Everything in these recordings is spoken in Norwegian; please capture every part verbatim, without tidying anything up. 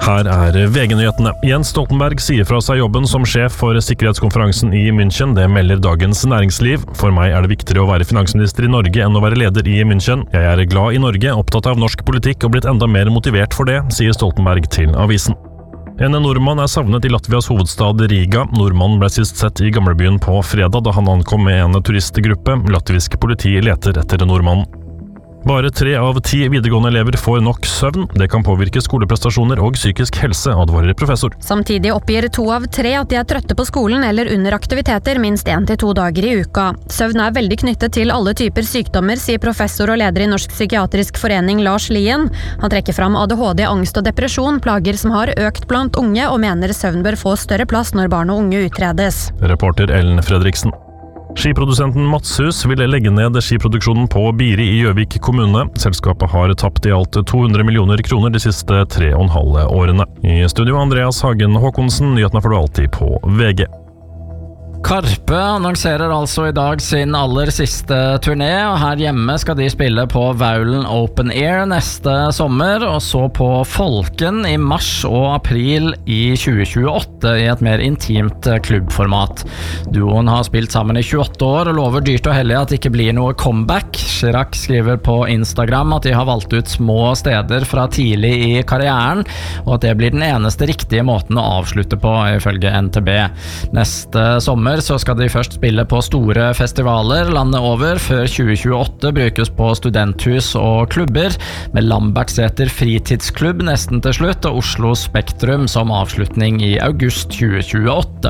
Her er V G-nyhetene. Jens Stoltenberg sier fra seg jobben som sjef for sikkerhetskonferansen i München. Det melder Dagens Næringsliv. For meg er det viktigere å være finansminister i Norge enn å være leder i München. Jeg er glad i Norge, opptatt av norsk politikk og blitt enda mer motivert for det, sier Stoltenberg til avisen. En nordmann er savnet i Latvias hovedstad Riga. Nordmannen ble sist sett i gamlebyen på fredag da han ankom med en turistgruppe. Latvisk politi leter etter nordmannen. Bare tre av ti videregående elever får nok søvn. Det kan påvirke skoleprestasjoner og psykisk helse, advarer professor. Samtidig oppgir to av tre at de er trøtte på skolen eller under aktiviteter minst en til to dager i uka. Søvn er veldig knyttet til alle typer sykdommer, sier professor og leder i Norsk Psykiatrisk Forening Lars Lien. Han trekker fram A D H D, angst og depresjon, plager som har økt blant unge, og mener søvn bør få større plass når barn og unge utredes. Reporter Ellen Fredriksen. Skiprodusenten Matshus vil legge ned skiproduksjonen på Biri i Gjøvik kommune. Selskapet har tapt i alt to hundre millioner kroner de siste tre og en halve årene. I studio Andreas Hagen Håkonsen, nyhetene får du alltid på V G. Karpe annonserer altså i dag sin aller siste turné, og her hjemme skal de spille på Vaulen Open Air neste sommer, og så på Folken i mars og april i tjue tjueåtte i et mer intimt klubbformat. Duoen har spilt sammen i tjueåtte år og lover dyrt og hellig at det ikke blir noe comeback. Chirac skriver på Instagram at de har valgt ut små steder fra tidlig i karrieren, og at det blir den eneste riktige måten å avslutte på, ifølge N T B. Neste sommer så skal de først spille på store festivaler landet over, før tjue tjueåtte brukes på studenthus og klubber, med Lambertseter fritidsklubb nesten til slutt, og Oslo Spektrum som avslutning i august tjue tjueåtte.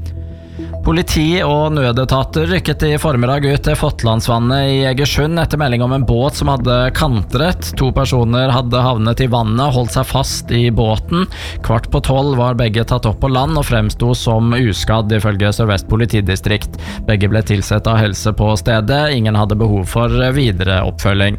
Politi og nødetater rykket i formiddag ut til Fotlandsvannet i Egersund etter melding om en båt som hadde kantret. To personer hadde havnet i vannet, holdt seg fast i båten. Kvart på tolv var begge tatt opp på land og fremsto som uskadd, ifølge Sør-Vest politidistrikt. Begge ble tilsett av helse på stedet. Ingen hadde behov for videre oppfølging.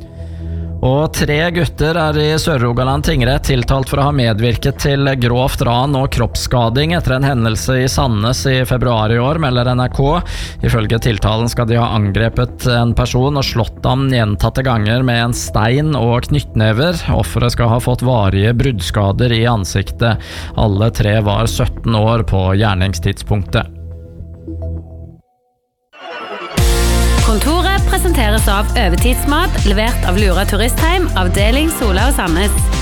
Og tre gutter er i Sør-Rogaland tingrett tiltalt for å ha medvirket til grovt ran og kroppsskading etter en hendelse i Sandnes i februar i år, melder N R K. Ifølge tiltalen skal de ha angrepet en person og slått ham gjentatte ganger med en stein og knyttnever. Offeret skal ha fått varige bruddskader i ansiktet. Alle tre var sytten år på gjerningstidspunktet. Kontoret presenteres av Øvetidsmat, levert av Lura Turistheim, avdeling Sola og Sandnes.